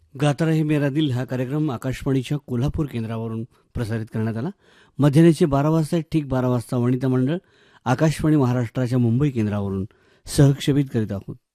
गाता रहे मेरा दिल हा कार्यक्रम आकाशवाणीच्या कोल्हापूर केंद्रावरून प्रसारित करण्यात आला. मध्यान्हाचे 12 वाजता ठीक 12 वाजता वनिता मंडळ आकाशवाणी महाराष्ट्राच्या मुंबई केंद्रावरून सहक्षेपित करीत आहोत.